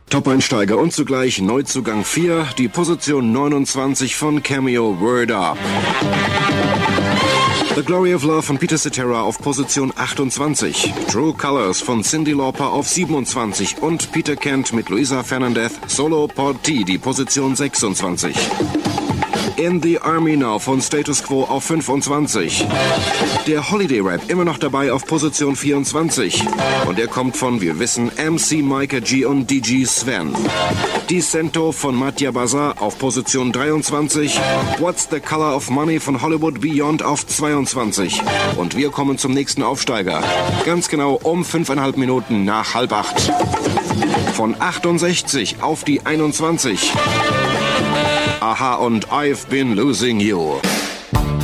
Top-Einsteiger und zugleich Neuzugang 4, die Position 29 von Cameo, Word Up. The Glory of Love von Peter Cetera auf Position 28. True Colors von Cyndi Lauper auf 27 und Peter Kent mit Luisa Fernandez Solo Part T, die Position 26. In the Army Now von Status Quo auf 25. Der Holiday Rap immer noch dabei auf Position 24. Und er kommt von, wir wissen, MC Micah G und DJ Sven. Decento von Mattia Bazar auf Position 23. What's the Color of Money von Hollywood Beyond auf 22. Und wir kommen zum nächsten Aufsteiger. Ganz genau um 5,5 Minuten nach 7:30. Von 68 auf die 21. Aha und I've Been Losing You.